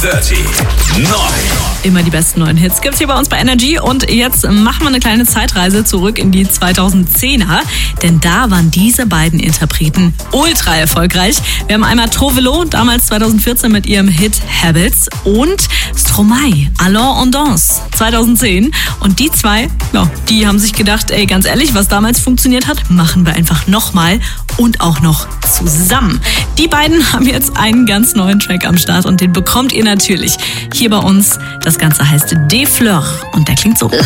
30. 9. Immer die besten neuen Hits gibt's hier bei uns bei Energy. Und jetzt machen wir eine kleine Zeitreise zurück in die 2010er. Denn da waren diese beiden Interpreten ultra erfolgreich. Wir haben einmal Trovelo, damals 2014 mit ihrem Hit Habits, und Stromae, Allons on danse, 2010. Und die zwei, ja, die haben sich gedacht, ey, ganz ehrlich, was damals funktioniert hat, machen wir einfach nochmal und auch noch zusammen. Die beiden haben jetzt einen ganz neuen Track am Start und den bekommt ihr natürlich hier bei uns. Das Ganze heißt Des Fleurs und der klingt so.